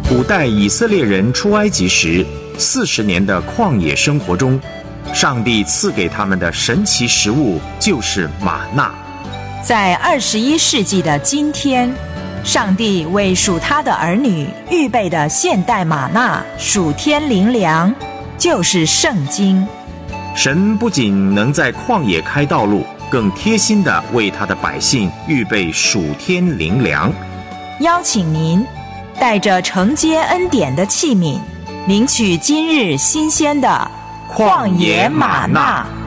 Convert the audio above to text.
古代以色列人出埃及时40年的旷野生活中，上帝赐给他们的神奇食物就是玛纳。 在21世纪的今天，上帝为属他的儿女预备的现代玛纳属天灵粮，就是圣经。 神不仅能在旷野开道路，更贴心地为他的百姓预备属天灵粮。 邀请您带着承接恩典的器皿，领取今日新鲜的旷野玛纳。